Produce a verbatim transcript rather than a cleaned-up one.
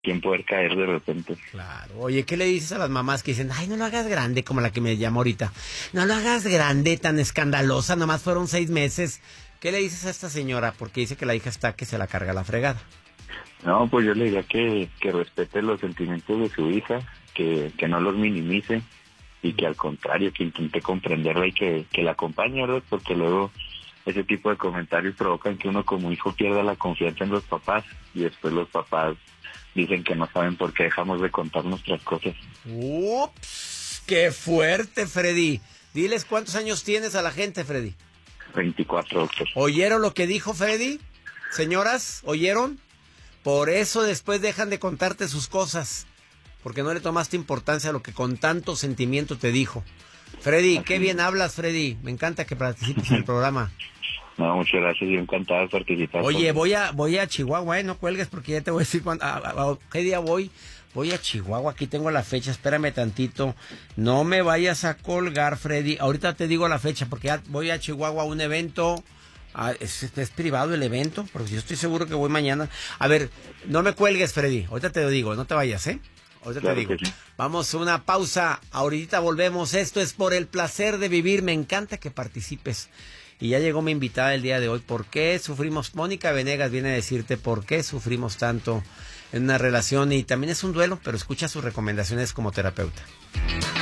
quién poder caer de repente. Claro. Oye, ¿qué le dices a las mamás que dicen, ay, no lo hagas grande, como la que me llamó ahorita? No lo hagas grande, tan escandalosa, nomás fueron seis meses. ¿Qué le dices a esta señora? Porque dice que la hija está que se la carga la fregada. No, pues yo le diría que, que respete los sentimientos de su hija, que, que no los minimice y que al contrario, que intente comprenderla y que, que la acompañe, ¿verdad? Porque luego ese tipo de comentarios provocan que uno como hijo pierda la confianza en los papás y después los papás dicen que no saben por qué dejamos de contar nuestras cosas. Ups, qué fuerte, Freddy. Diles cuántos años tienes a la gente, Freddy. veinticuatro, doctor. ¿Oyeron lo que dijo Freddy? Señoras, ¿oyeron? Por eso después dejan de contarte sus cosas, porque no le tomaste importancia a lo que con tanto sentimiento te dijo. Freddy, Así. Qué bien hablas, Freddy. Me encanta que participes en el programa. No, muchas gracias, yo encantado de participar. Oye, voy a voy a Chihuahua, ¿eh? No cuelgues porque ya te voy a decir cuándo, a, a, a, qué día voy. Voy a Chihuahua, aquí tengo la fecha, espérame tantito. No me vayas a colgar, Freddy. Ahorita te digo la fecha porque ya voy a Chihuahua a un evento. Ah, ¿es, es privado el evento? Porque yo estoy seguro que voy mañana. A ver, no me cuelgues, Freddy. Ahorita te lo digo, no te vayas, ¿eh? Ahorita Claro te digo. que sí. Vamos a una pausa. Ahorita volvemos. Esto es Por el Placer de Vivir. Me encanta que participes. Y ya llegó mi invitada el día de hoy. ¿Por qué sufrimos? Mónica Venegas viene a decirte por qué sufrimos tanto en una relación. Y también es un duelo, pero escucha sus recomendaciones como terapeuta.